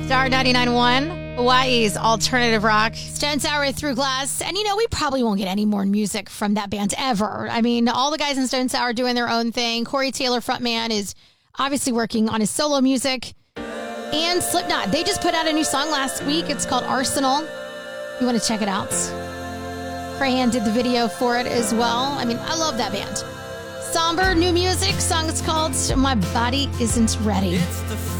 Star 99.1, Hawaii's alternative rock. Stone Sour Through Glass. And, we probably won't get any more music from that band ever. I mean, all the guys in Stone Sour doing their own thing. Corey Taylor, frontman, is obviously working on his solo music. And Slipknot. They just put out a new song last week. It's called Arsenal. You want to check it out? Crahan did the video for it as well. I mean, I love that band. Somber new music. Song is called My Body Isn't Ready.